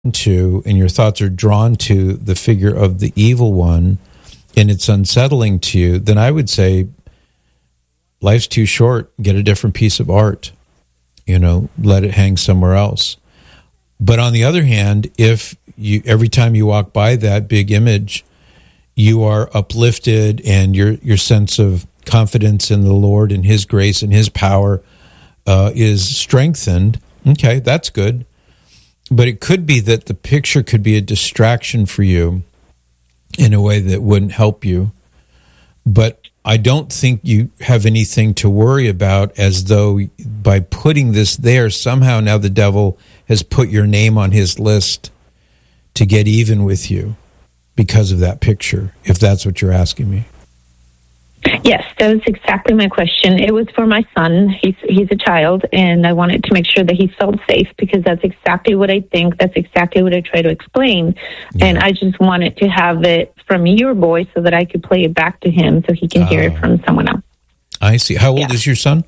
to, and your thoughts are drawn to the figure of the evil one, and it's unsettling to you, then I would say life's too short. Get a different piece of art. Let it hang somewhere else. But on the other hand, if you every time you walk by that big image, you are uplifted and your sense of confidence in the Lord and His grace and His power is strengthened, okay, that's good. But it could be that the picture could be a distraction for you in a way that wouldn't help you. But I don't think you have anything to worry about, as though by putting this there, somehow now the devil has put your name on his list to get even with you because of that picture, if that's what you're asking me. Yes, that was exactly my question. It was for my son. He's a child, and I wanted to make sure that he felt safe, because that's exactly what I think. That's exactly what I try to explain. Yeah. And I just wanted to have it from your voice so that I could play it back to him so he can hear it from someone else. I see. How old is your son?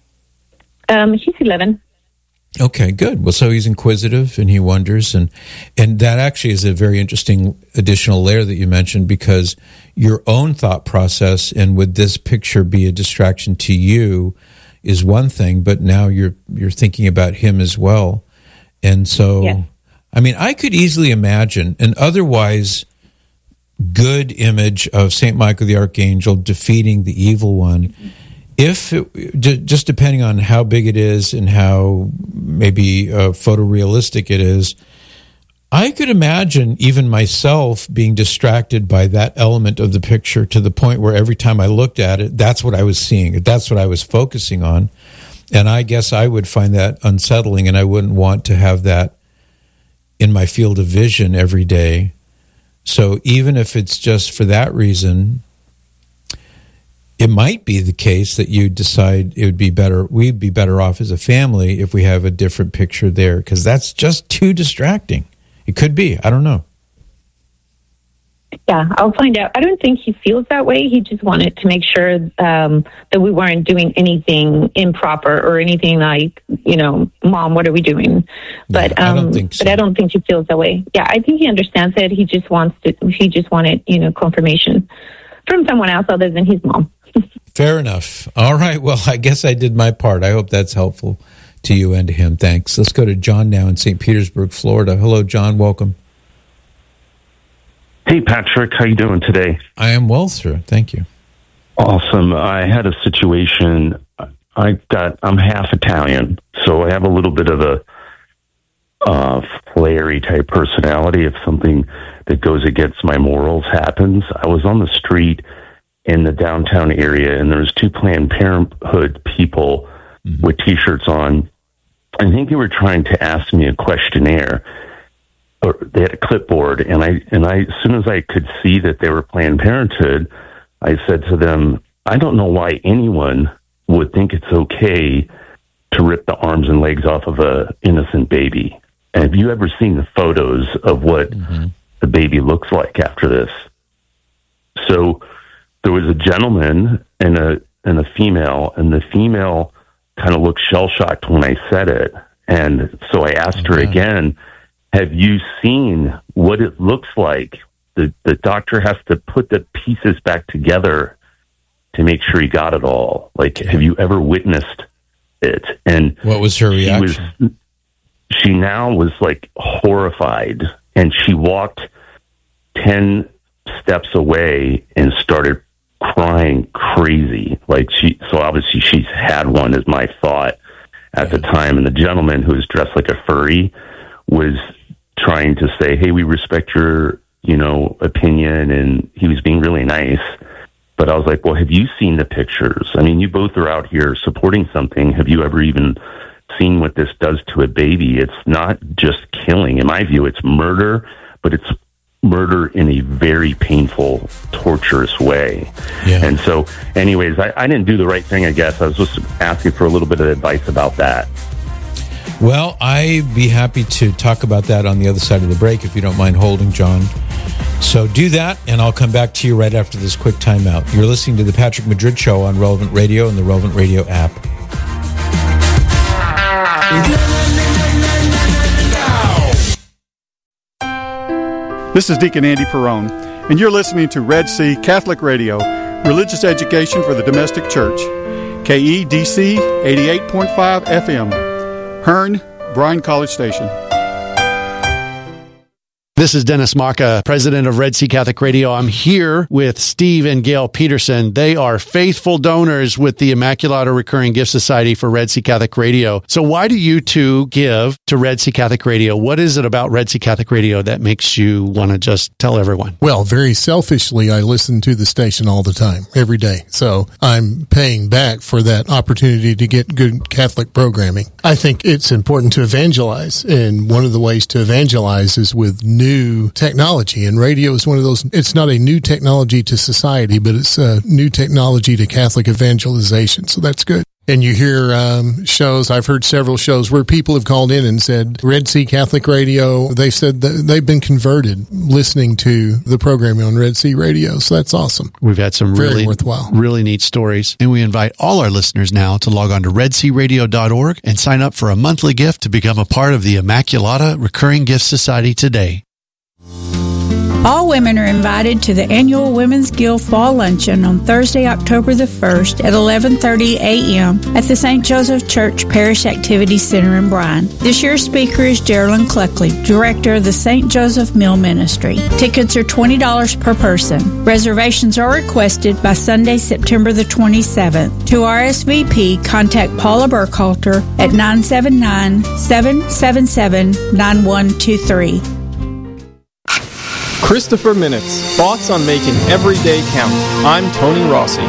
He's 11. Okay, good. Well, so he's inquisitive and he wonders, and that actually is a very interesting additional layer that you mentioned, because your own thought process and would this picture be a distraction to you is one thing, but now you're thinking about him as well. And so, yeah. I mean, I could easily imagine an otherwise good image of St. Michael the Archangel defeating the evil one. If just depending on how big it is and how maybe photorealistic it is, I could imagine even myself being distracted by that element of the picture to the point where every time I looked at it, that's what I was seeing. That's what I was focusing on. And I guess I would find that unsettling, and I wouldn't want to have that in my field of vision every day. So even if it's just for that reason, it might be the case that you decide it would be better, we'd be better off as a family if we have a different picture there, because that's just too distracting. It could be. I don't know. Yeah, I'll find out. I don't think he feels that way. He just wanted to make sure that we weren't doing anything improper or anything like, Mom, what are we doing? But I don't think so. But I don't think he feels that way. Yeah, I think he understands it. He just wanted, confirmation from someone else other than his mom. Fair enough. All right. Well, I guess I did my part. I hope that's helpful to you and to him. Thanks. Let's go to John now in St. Petersburg, Florida. Hello, John. Welcome. Hey, Patrick. How you doing today? I am well, sir. Thank you. Awesome. I had a situation. I'm half Italian, so I have a little bit of a flary type personality. If something that goes against my morals happens, I was on the street in the downtown area, and there was two Planned Parenthood people with T-shirts on. I think they were trying to ask me a questionnaire, or they had a clipboard, and I as soon as I could see that they were Planned Parenthood, I said to them, I don't know why anyone would think it's okay to rip the arms and legs off of a innocent baby. And have you ever seen the photos of what the baby looks like after this? So there was a gentleman and a female, and the female kind of looked shell-shocked when I said it. And so I asked her again, have you seen what it looks like? The doctor has to put the pieces back together to make sure he got it all. Like, have you ever witnessed it? And what was her reaction? She now was like horrified, and she walked 10 steps away and started crying crazy. So obviously she's had one, is my thought at the time. And the gentleman, who was dressed like a furry, was trying to say, hey, we respect your, opinion. And he was being really nice. But I was like, well, have you seen the pictures? I mean, you both are out here supporting something. Have you ever even seen what this does to a baby? It's not just killing. In my view, it's murder, but it's murder in a very painful, torturous way. Yeah. And so, anyways, I didn't do the right thing, I guess. I was just asking for a little bit of advice about that. Well, I'd be happy to talk about that on the other side of the break, if you don't mind holding, John. So do that, and I'll come back to you right after this quick timeout. You're listening to The Patrick Madrid Show on Relevant Radio and the Relevant Radio app. This is Deacon Andy Perrone, and you're listening to Red Sea Catholic Radio, religious education for the domestic church. KEDC 88.5 FM, Hearn, Bryan College Station. This is Dennis Maka, president of Red Sea Catholic Radio. I'm here with Steve and Gail Peterson. They are faithful donors with the Immaculata Recurring Gift Society for Red Sea Catholic Radio. So why do you two give to Red Sea Catholic Radio? What is it about Red Sea Catholic Radio that makes you want to just tell everyone? Well, very selfishly, I listen to the station all the time, every day. So I'm paying back for that opportunity to get good Catholic programming. I think it's important to evangelize, and one of the ways to evangelize is with new technology, and radio is one of those. It's not a new technology to society, but it's a new technology to Catholic evangelization, so that's good. And you hear shows, I've heard several shows where people have called in and said, Red Sea Catholic Radio, they said that they've been converted listening to the programming on Red Sea Radio, so that's awesome. We've had some very worthwhile, really neat stories, and we invite all our listeners now to log on to redsearadio.org and sign up for a monthly gift to become a part of the Immaculata Recurring Gift Society today. All women are invited to the annual Women's Guild Fall Luncheon on Thursday, October the 1st at 11:30 a.m. at the St. Joseph Church Parish Activity Center in Bryan. This year's speaker is Geraldine Cluckley, director of the St. Joseph Mill Ministry. Tickets are $20 per person. Reservations are requested by Sunday, September the 27th. To RSVP, contact Paula Burkhalter at 979-777-9123. Christopher Minutes, thoughts on making every day count. I'm Tony Rossi.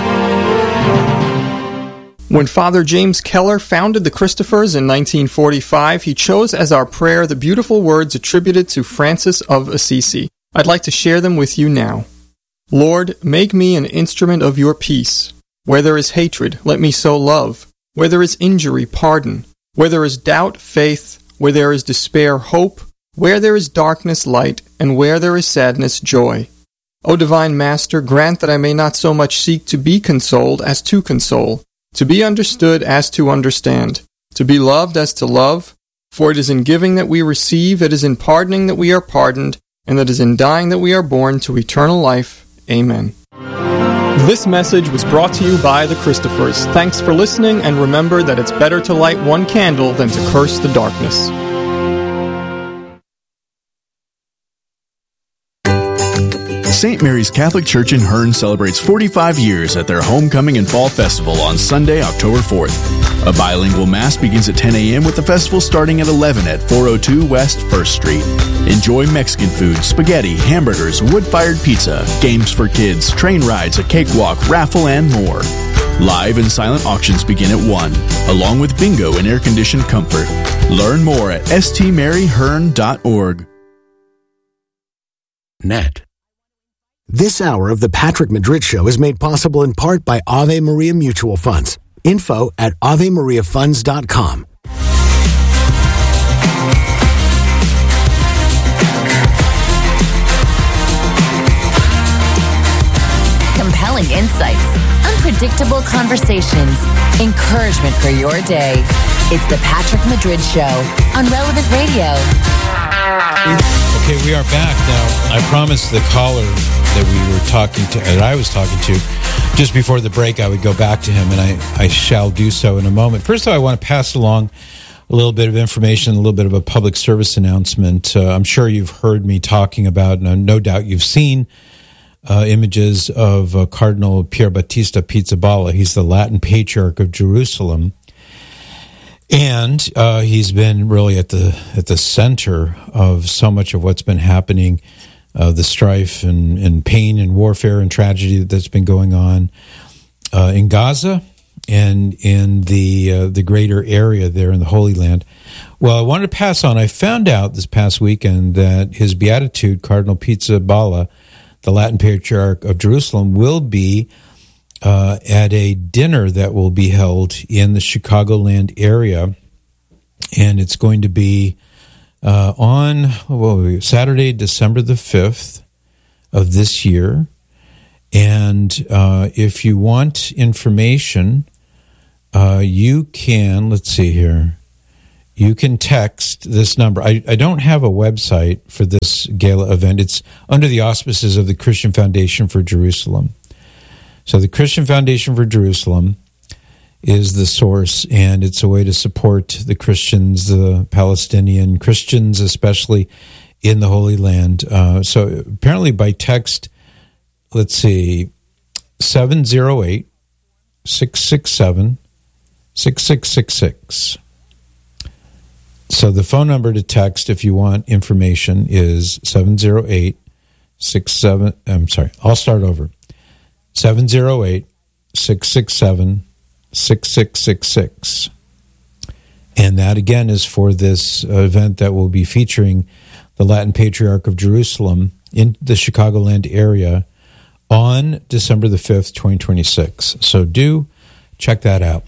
When Father James Keller founded the Christophers in 1945, he chose as our prayer the beautiful words attributed to Francis of Assisi. I'd like to share them with you now. Lord, make me an instrument of your peace. Where there is hatred, let me sow love. Where there is injury, pardon. Where there is doubt, faith. Where there is despair, hope. Where there is darkness, light, and where there is sadness, joy. O Divine Master, grant that I may not so much seek to be consoled as to console, to be understood as to understand, to be loved as to love, for it is in giving that we receive, it is in pardoning that we are pardoned, and it is in dying that we are born to eternal life. Amen. This message was brought to you by the Christophers. Thanks for listening, and remember that it's better to light one candle than to curse the darkness. St. Mary's Catholic Church in Hearn celebrates 45 years at their Homecoming and Fall Festival on Sunday, October 4th. A bilingual Mass begins at 10 a.m. with the festival starting at 11 at 402 West 1st Street. Enjoy Mexican food, spaghetti, hamburgers, wood-fired pizza, games for kids, train rides, a cakewalk, raffle, and more. Live and silent auctions begin at 1, along with bingo and air-conditioned comfort. Learn more at stmaryhearn.org. Net. This hour of the Patrick Madrid Show is made possible in part by Ave Maria Mutual Funds. Info at AveMariaFunds.com. Compelling insights, unpredictable conversations, encouragement for your day. It's the Patrick Madrid Show on Relevant Radio. Okay, we are back now. I promised the caller that we were talking to, that I was talking to, just before the break, I would go back to him, and I shall do so in a moment. First of all, I want to pass along a little bit of information, a little bit of a public service announcement. I'm sure you've heard me talking about, and no doubt you've seen images of Cardinal Pier Battista Pizzaballa. He's the Latin Patriarch of Jerusalem. And he's been really at the center of so much of what's been happening, the strife and pain and warfare and tragedy that's been going on in Gaza and in the greater area there in the Holy Land. Well, I wanted to pass on. I found out this past weekend that His Beatitude, Cardinal Pizzaballa, the Latin Patriarch of Jerusalem, will be at a dinner that will be held in the Chicagoland area, and it's going to be on Saturday, December the 5th of this year. And if you want information, you can, let's see here, you can text this number. I don't have a website for this gala event. It's under the auspices of the Christian Foundation for Jerusalem. So the Christian Foundation for Jerusalem is the source, and it's a way to support the Christians, the Palestinian Christians, especially in the Holy Land. So apparently by text, let's see, 708-667-6666. So the phone number to text if you want information is 708-67, I'm sorry, I'll start over. 708-667-6666. And that again is for this event that will be featuring the Latin Patriarch of Jerusalem in the Chicagoland area on December the 5th, 2026. So do check that out.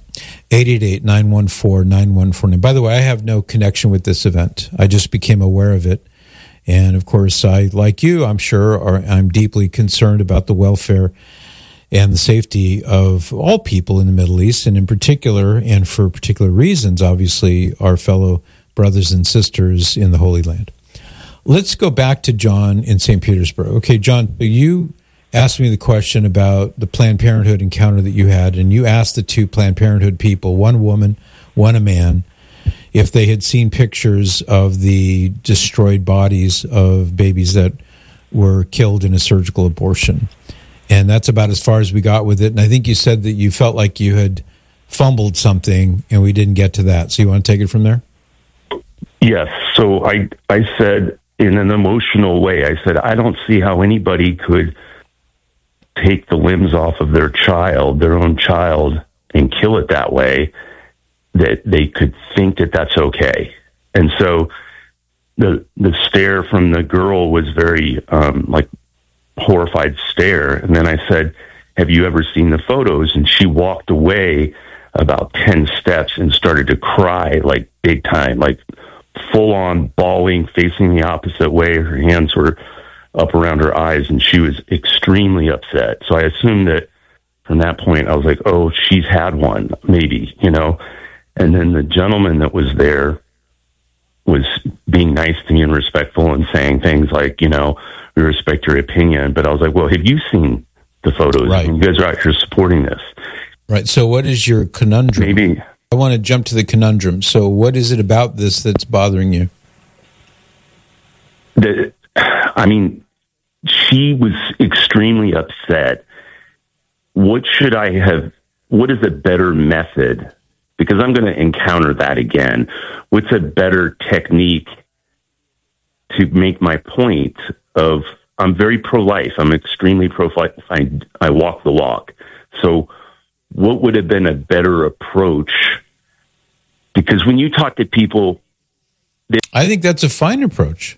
888-914-9149. By the way, I have no connection with this event. I just became aware of it. And of course, I, like you, I'm sure, I'm deeply concerned about the welfare and the safety of all people in the Middle East, and in particular, and for particular reasons, obviously, our fellow brothers and sisters in the Holy Land. Let's go back to John in St. Petersburg. Okay, John, you asked me the question about the Planned Parenthood encounter that you had, and you asked the two Planned Parenthood people, one woman, one a man, if they had seen pictures of the destroyed bodies of babies that were killed in a surgical abortion. And that's about as far as we got with it. And I think you said that you felt like you had fumbled something, and we didn't get to that. So you want to take it from there? Yes. So I said, in an emotional way, I said, I don't see how anybody could take the limbs off of their own child, and kill it that way, that they could think that that's okay. And so the stare from the girl was very horrified stare. And then I said, have you ever seen the photos? And she walked away about 10 steps and started to cry, like big time, like full on bawling, facing the opposite way. Her hands were up around her eyes, and she was extremely upset. So I assumed that from that point, I was like, oh, she's had one, maybe, And then the gentleman that was there was being nice to me and respectful and saying things like, we respect your opinion. But I was like, well, have you seen the photos? Right. You guys are out here supporting this. Right. So what is your conundrum? Maybe. I want to jump to the conundrum. So what is it about this that's bothering you? She was extremely upset. What is a better method? Because I'm going to encounter that again. What's a better technique to make my point of, I'm very pro-life. I'm extremely pro-life. I walk the walk. So what would have been a better approach? Because when you talk to people... I think that's a fine approach.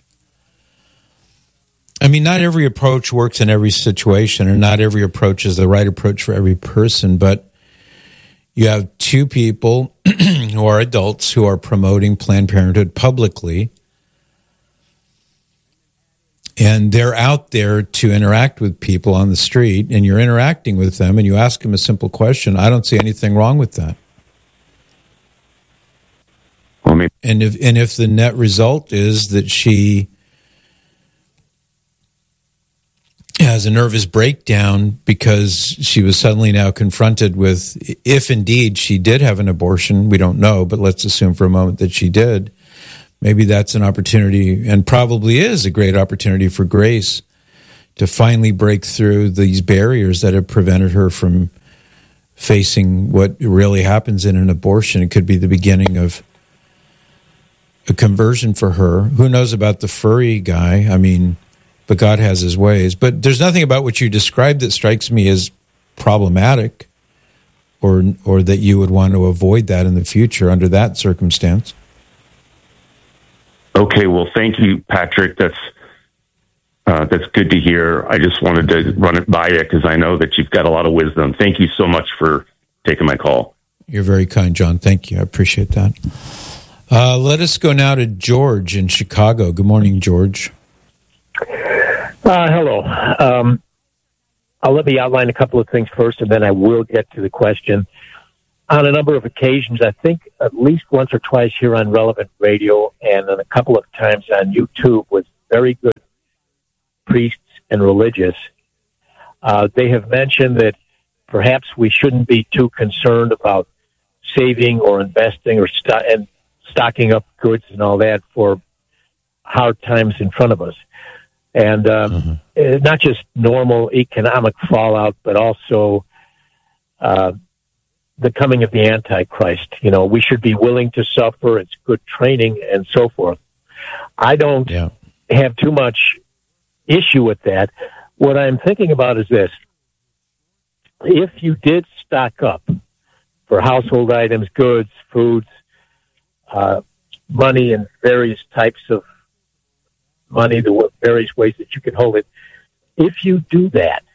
I mean, not every approach works in every situation, or not every approach is the right approach for every person, but you have two people who are adults who are promoting Planned Parenthood publicly, and they're out there to interact with people on the street, and you're interacting with them, and you ask them a simple question. I don't see anything wrong with that. And if the net result is that she has a nervous breakdown because she was suddenly now confronted with, if indeed she did have an abortion, we don't know, but let's assume for a moment that she did, maybe that's an opportunity, and probably is a great opportunity for Grace to finally break through these barriers that have prevented her from facing what really happens in an abortion. It could be the beginning of a conversion for her. Who knows about the furry guy? I mean, but God has his ways. But there's nothing about what you described that strikes me as problematic, or that you would want to avoid that in the future under that circumstance. Okay, well, thank you, Patrick. That's good to hear. I just wanted to run it by you because I know that you've got a lot of wisdom. Thank you so much for taking my call. You're very kind, John. Thank you. I appreciate that. Let us go now to George in Chicago. Good morning, George. Hello. I'll let me outline a couple of things first, and then I will get to the question. on a number of occasions, I think at least once or twice here on Relevant Radio and then a couple of times on YouTube with very good priests and religious, they have mentioned that perhaps we shouldn't be too concerned about saving or investing or stocking up goods and all that for hard times in front of us. And not just normal economic fallout, but also the coming of the Antichrist. You know, we should be willing to suffer. It's good training and so forth. I don't have too much issue with that. What I'm thinking about is this. If you did stock up for household items, goods, foods, money, and various types of money, the various ways that you can hold it, if you do that,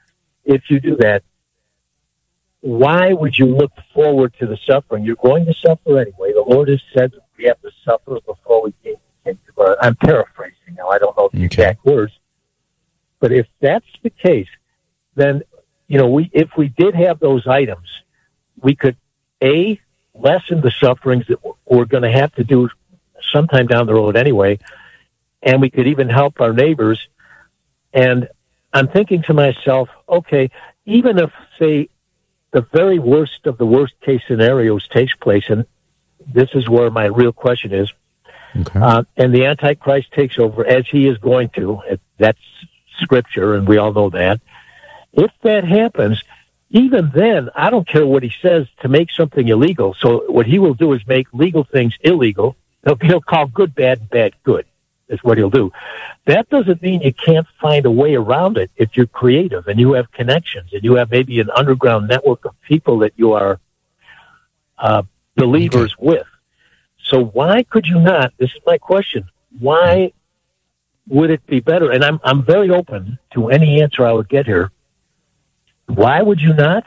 why would you look forward to the suffering? You're going to suffer anyway. The Lord has said that we have to suffer before we gain the kingdom. I'm paraphrasing now. I don't know the exact words. But if that's the case, then, you know, if we did have those items, we could, lessen the sufferings that we're going to have to do sometime down the road anyway, and we could even help our neighbors. And I'm thinking to myself, okay, even if, say, the very worst of the worst case scenarios takes place, and this is where my real question is, and the Antichrist takes over, as he is going to, that's Scripture, and we all know that. If that happens, even then, I don't care what he says to make something illegal. So what he will do is make legal things illegal. He'll call good bad and bad good, is what he'll do. That doesn't mean you can't find a way around it if you're creative and you have connections and you have maybe an underground network of people that you are believers with. So why could you not? This is my question. Why would it be better? And I'm very open to any answer I would get here. Why would you not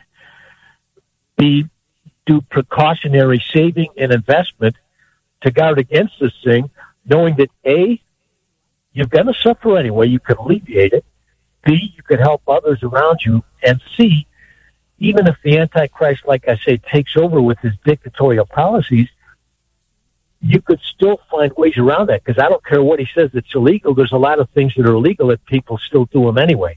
do precautionary saving and investment to guard against this thing, knowing that A, you're going to suffer anyway, you could alleviate it, B, you could help others around you, and C, even if the Antichrist, like I say, takes over with his dictatorial policies, you could still find ways around that, because I don't care what he says that's illegal. There's a lot of things that are illegal that people still do them anyway.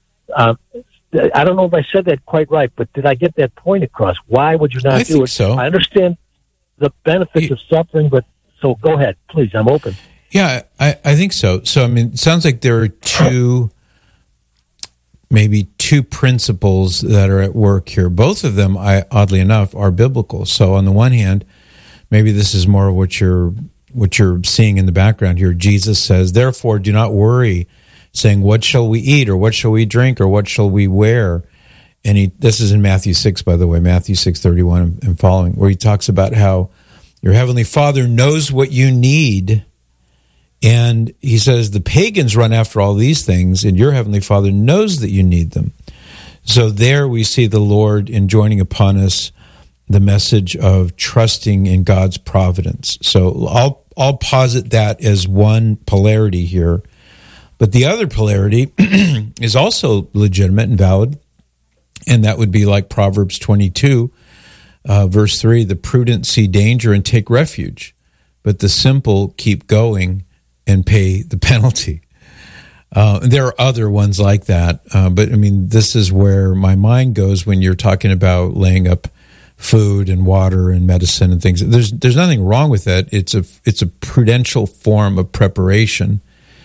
I don't know if I said that quite right, but did I get that point across? Why would you not do it? I think so. I understand the benefits of suffering, but so go ahead, please. I'm open. Yeah, I think so. So, I mean, it sounds like there are maybe two principles that are at work here. Both of them, oddly enough, are biblical. So on the one hand, maybe this is more what you're seeing in the background here. Jesus says, therefore, do not worry, saying, what shall we eat, or what shall we drink, or what shall we wear? And this is in Matthew 6, by the way, Matthew 6:31 and following, where he talks about how your heavenly Father knows what you need. And he says the pagans run after all these things, and your heavenly Father knows that you need them. So there we see the Lord enjoining upon us the message of trusting in God's providence. So I'll posit that as one polarity here. But the other polarity is also legitimate and valid, and that would be like Proverbs 22, verse 3, the prudent see danger and take refuge, but the simple keep going and pay the penalty. There are other ones like that, but I mean, this is where my mind goes when you're talking about laying up food and water and medicine and things. There's nothing wrong with that. It's a prudential form of preparation.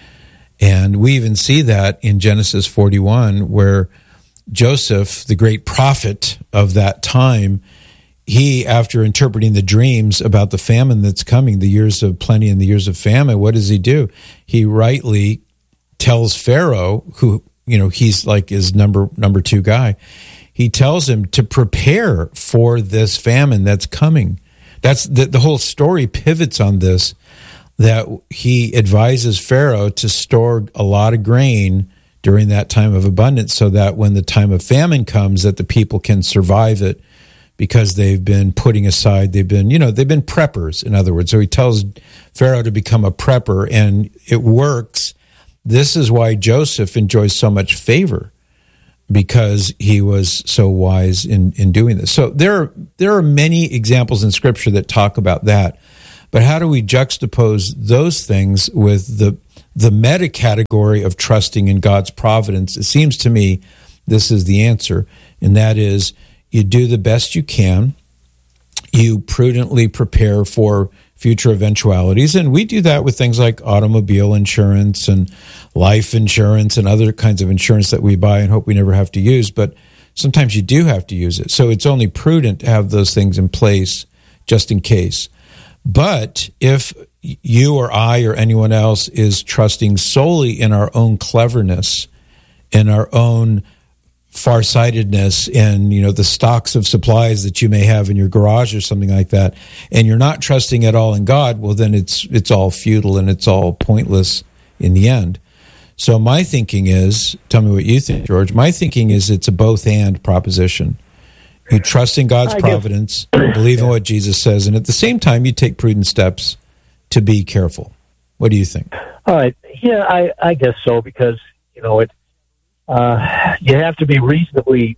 And we even see that in Genesis 41, where Joseph, the great prophet of that time, he, after interpreting the dreams about the famine that's coming, the years of plenty and the years of famine, what does he do? He rightly tells Pharaoh, who, you know, he's like his number two guy, he tells him to prepare for this famine that's coming. That's the whole story pivots on this, that he advises Pharaoh to store a lot of grain during that time of abundance so that when the time of famine comes, that the people can survive it because they've been putting aside, they've been preppers, in other words. So he tells Pharaoh to become a prepper, and it works. This is why Joseph enjoys so much favor because he was so wise in doing this. So there are many examples in Scripture that talk about that. But how do we juxtapose those things with the meta category of trusting in God's providence? It seems to me this is the answer, and that is you do the best you can. You prudently prepare for future eventualities, and we do that with things like automobile insurance and life insurance and other kinds of insurance that we buy and hope we never have to use, but sometimes you do have to use it. So it's only prudent to have those things in place just in case. But if you or I or anyone else is trusting solely in our own cleverness, in our own farsightedness, and the stocks of supplies that you may have in your garage or something like that, and you're not trusting at all in God, well, then it's all futile and it's all pointless in the end. So my thinking is, tell me what you think, George. My thinking is it's a both-and proposition. You trust in God's providence, believe in what Jesus says, and at the same time, you take prudent steps to be careful. What do you think? All right. Yeah, I guess so, because, it you have to be reasonably,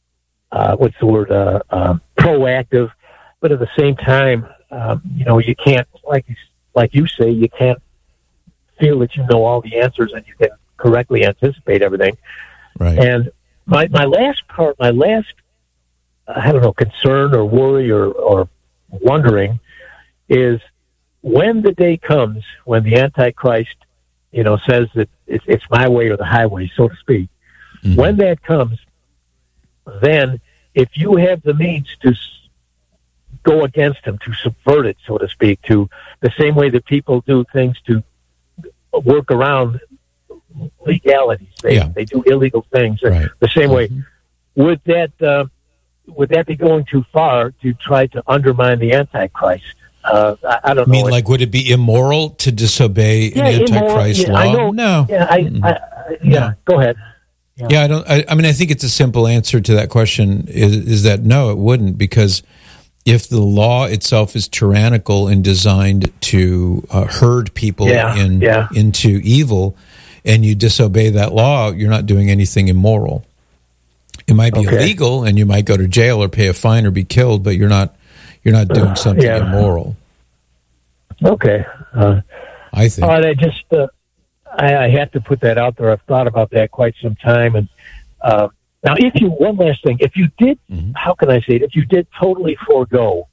proactive, but at the same time, you can't, like you say, you can't feel that you know all the answers and you can correctly anticipate everything. Right. And my last I don't know, concern or worry or wondering is when the day comes when the Antichrist, says that it's my way or the highway, so to speak. Mm-hmm. When that comes, then if you have the means to go against him, to subvert it, so to speak, to the same way that people do things to work around legalities, they do illegal things the same way. Would that be going too far to try to undermine the Antichrist? I don't know. Like, would it be immoral to disobey an Antichrist law? I know. No. Yeah, go ahead. Yeah, I think it's a simple answer to that question is that no, it wouldn't, because if the law itself is tyrannical and designed to herd people into evil, and you disobey that law, you're not doing anything immoral. It might be illegal, and you might go to jail or pay a fine or be killed, but you're not doing something immoral. Okay. I think. All right, I have to put that out there. I've thought about that quite some time. And now, one last thing, if you did, how can I say it? If you did totally forego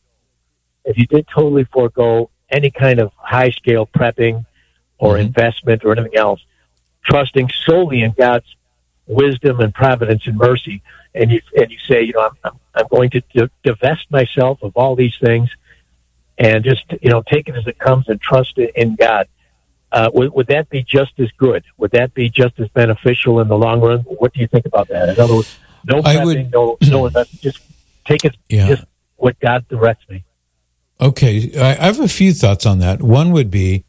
any kind of high-scale prepping or investment or anything else, trusting solely in God's wisdom and providence and mercy, and you say, I'm going to divest myself of all these things and just take it as it comes and trust in God. Would that be just as good? Would that be just as beneficial in the long run? What do you think about that? In other words, no prepping, no investment, just take it just what God directs me. Okay, I have a few thoughts on that. One would be,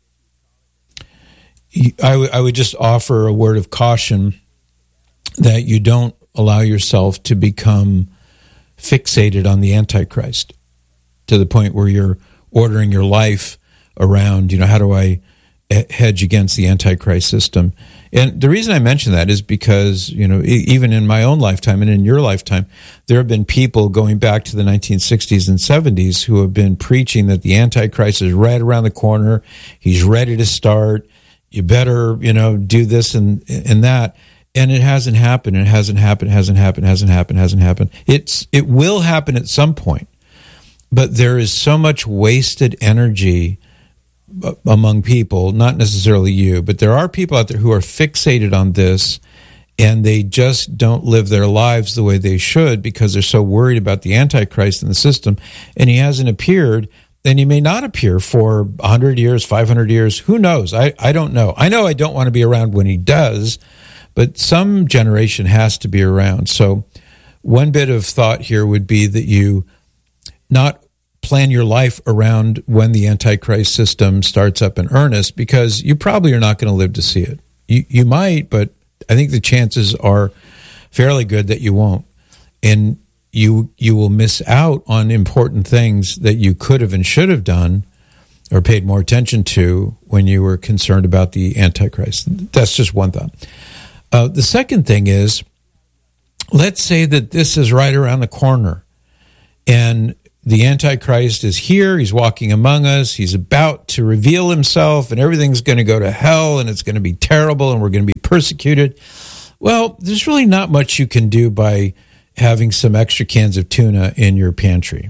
I would just offer a word of caution that you don't allow yourself to become fixated on the Antichrist to the point where you're ordering your life around, how do I hedge against the Antichrist system? And the reason I mention that is because, even in my own lifetime and in your lifetime, there have been people going back to the 1960s and 70s who have been preaching that the Antichrist is right around the corner. He's ready to start. You better, do this and that. And it hasn't happened. It hasn't happened. It will happen at some point. But there is so much wasted energy among people, not necessarily you, but there are people out there who are fixated on this, and they just don't live their lives the way they should because they're so worried about the Antichrist in the system, and he hasn't appeared, and he may not appear for 100 years, 500 years. Who knows? I don't know. I know I don't want to be around when he does, but some generation has to be around. So one bit of thought here would be that you not plan your life around when the Antichrist system starts up in earnest, because you probably are not going to live to see it. You might, but I think the chances are fairly good that you won't. And you will miss out on important things that you could have and should have done or paid more attention to when you were concerned about the Antichrist. That's just one thought. The second thing is, let's say that this is right around the corner and the Antichrist is here. He's walking among us. He's about to reveal himself, and everything's going to go to hell, and it's going to be terrible, and we're going to be persecuted. Well, there's really not much you can do by having some extra cans of tuna in your pantry.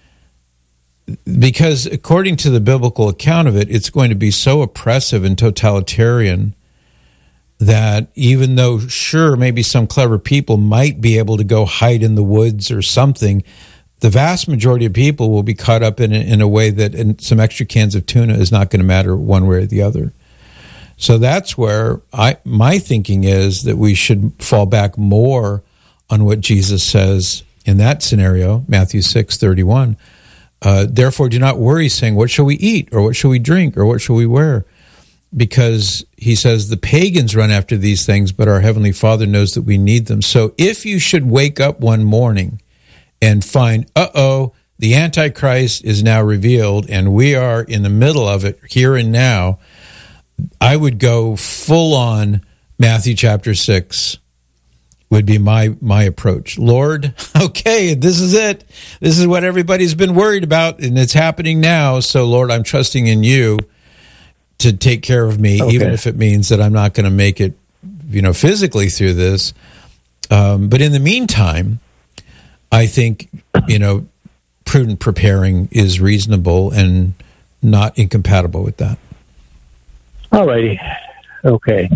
Because according to the biblical account of it, it's going to be so oppressive and totalitarian that even though, sure, maybe some clever people might be able to go hide in the woods or something, the vast majority of people will be caught up in a way that some extra cans of tuna is not going to matter one way or the other. So that's where my thinking is that we should fall back more on what Jesus says in that scenario, Matthew 6:31. Therefore, do not worry, saying, what shall we eat, or what shall we drink, or what shall we wear? Because he says the pagans run after these things, but our Heavenly Father knows that we need them. So if you should wake up one morning and find, the Antichrist is now revealed, and we are in the middle of it here and now, I would go full on Matthew chapter 6 would be my approach. Lord, okay, this is it. This is what everybody's been worried about, and it's happening now. So, Lord, I'm trusting in you to take care of me, even if it means that I'm not going to make it, physically through this. But in the meantime, I think, prudent preparing is reasonable and not incompatible with that. All righty. Okay.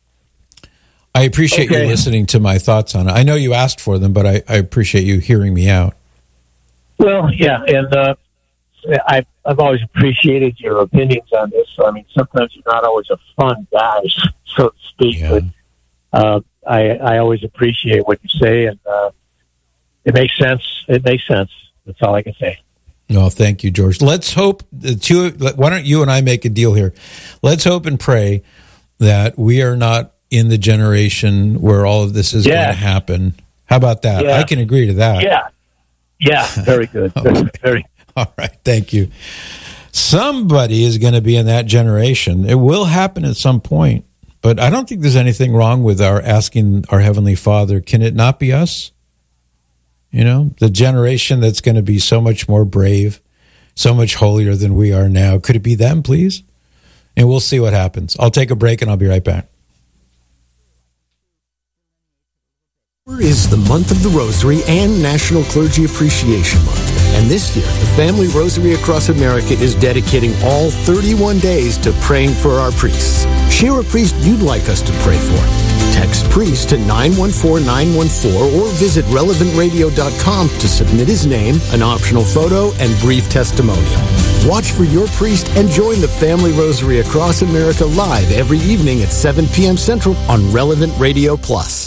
I appreciate you listening to my thoughts on it. I know you asked for them, but I appreciate you hearing me out. Well, yeah, and I've always appreciated your opinions on this. So, I mean, sometimes you're not always a fun guy, so to speak, but I always appreciate what you say, and it makes sense. It makes sense. That's all I can say. No, thank you, George. Let's hope why don't you and I make a deal here? Let's hope and pray that we are not in the generation where all of this is going to happen. How about that? I can agree to that. Yeah, very good. Very. All right, thank you. Somebody is going to be in that generation. It will happen at some point, but I don't think there's anything wrong with our asking our Heavenly Father, can it not be us? The generation that's going to be so much more brave, so much holier than we are now. Could it be them, please? And we'll see what happens. I'll take a break and I'll be right back. Is the month of the Rosary and National Clergy Appreciation Month. And this year, the Family Rosary across America is dedicating all 31 days to praying for our priests. Share a priest you'd like us to pray for. Text priest to 914-914 or visit relevantradio.com to submit his name, an optional photo, and brief testimonial. Watch for your priest and join the Family Rosary across America live every evening at 7 p.m. Central on Relevant Radio Plus.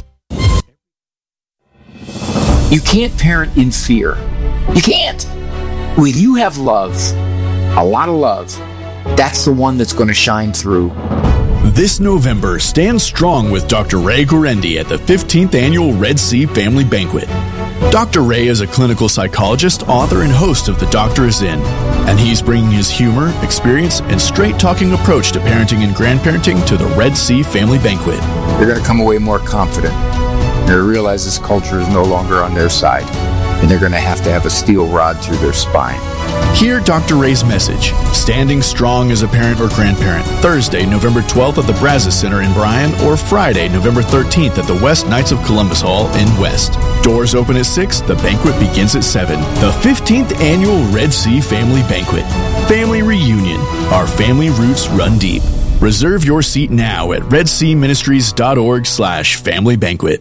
You can't parent in fear. You can't. When you have love, a lot of love, that's the one that's going to shine through. This November, stand strong with Dr. Ray Guarendi at the 15th Annual Red Sea Family Banquet. Dr. Ray is a clinical psychologist, author, and host of The Doctor Is In, and he's bringing his humor, experience, and straight-talking approach to parenting and grandparenting to the Red Sea Family Banquet. They're going to come away more confident. They're going to realize this culture is no longer on their side, and they're going to have a steel rod through their spine. Hear Dr. Ray's message, Standing Strong as a Parent or Grandparent, Thursday, November 12th at the Brazos Center in Bryan, or Friday, November 13th at the West Knights of Columbus Hall in West. Doors open at 6, the banquet begins at 7. The 15th Annual Red Sea Family Banquet. Family Reunion. Our family roots run deep. Reserve your seat now at redseaministries.org/family banquet.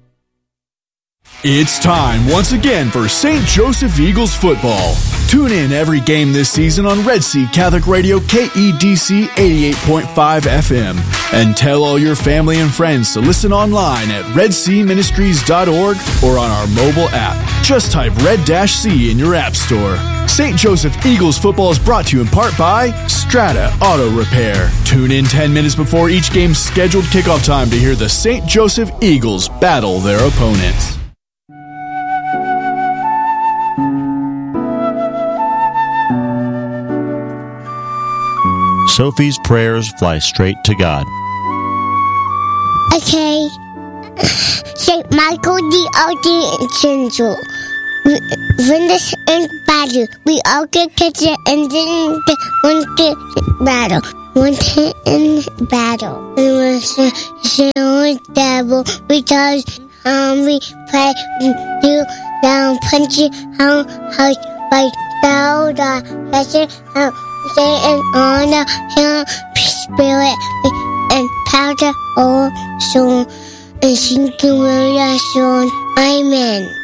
It's time once again for St. Joseph Eagles football. Tune in every game this season on Red Sea Catholic Radio KEDC 88.5 FM. And tell all your family and friends to listen online at redseaministries.org or on our mobile app. Just type Red-C in your app store. St. Joseph Eagles football is brought to you in part by Strata Auto Repair. Tune in 10 minutes before each game's scheduled kickoff time to hear the St. Joseph Eagles battle their opponents. Sophie's prayers fly straight to God. Okay. St. Michael the Archangel. Venus and battle. We all get catcher and then one get battle. One hit in battle. We was a devil because we play do down punchy how like down the catcher Satan on the hill spirit and powder all soul and sinking will your soul. Amen.